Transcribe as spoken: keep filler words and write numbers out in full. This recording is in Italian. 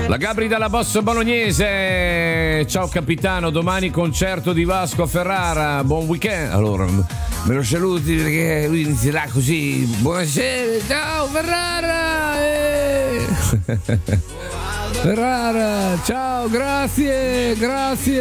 La Gabri dalla Boss Bolognese. Ciao capitano, domani concerto di Vasco a Ferrara. Buon weekend. Allora, me lo saluti perché lui inizierà così. Buonasera, ciao Ferrara. Eh. Ferrara, ciao, grazie, grazie.